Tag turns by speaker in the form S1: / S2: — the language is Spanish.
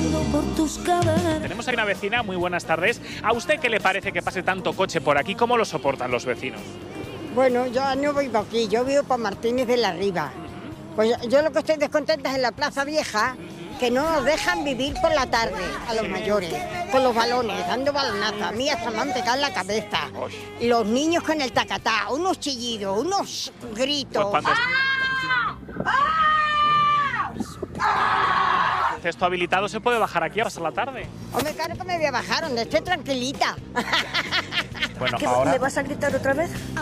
S1: Tenemos ahí una vecina, muy buenas tardes. ¿A usted qué le parece que pase tanto coche por aquí? ¿Cómo lo soportan los vecinos?
S2: Bueno, yo no vivo aquí, yo vivo por Martínez de la Riva. Pues yo lo que estoy descontenta es en la Plaza Vieja, que no nos dejan vivir por la tarde a los mayores, con los balones, dando balonazos. A mí hasta me han pegado en la cabeza. Los niños con el tacatá, unos chillidos, unos gritos.
S1: Pues esto habilitado, ¿se puede bajar aquí a pasar la tarde?
S2: Hombre, claro que me voy a bajar, donde esté tranquilita.
S1: Bueno,
S3: ¿Me vas a gritar otra vez?